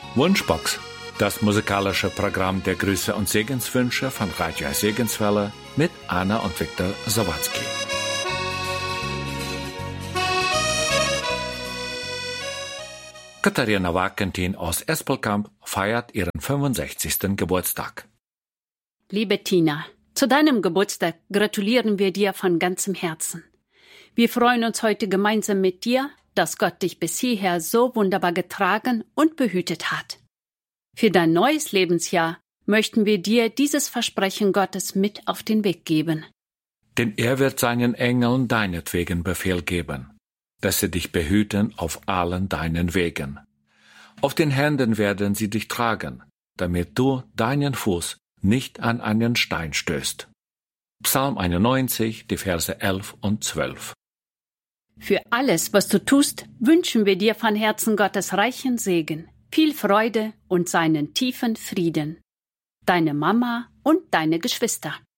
Wunschbox, das musikalische Programm der Grüße und Segenswünsche von Radio Segenswelle mit Anna und Viktor Sawatzki. Katharina Wagentin aus Espelkamp feiert ihren 65. Geburtstag. Liebe Tina, zu deinem Geburtstag gratulieren wir dir von ganzem Herzen. Wir freuen uns heute gemeinsam mit dir, dass Gott dich bis hierher so wunderbar getragen und behütet hat. Für dein neues Lebensjahr möchten wir dir dieses Versprechen Gottes mit auf den Weg geben. Denn er wird seinen Engeln deinetwegen Befehl geben, dass sie dich behüten auf allen deinen Wegen. Auf den Händen werden sie dich tragen, damit du deinen Fuß nicht an einen Stein stößt. Psalm 91, die Verse 11 und 12. Für alles, was du tust, wünschen wir dir von Herzen Gottes reichen Segen, viel Freude und seinen tiefen Frieden. Deine Mama und deine Geschwister.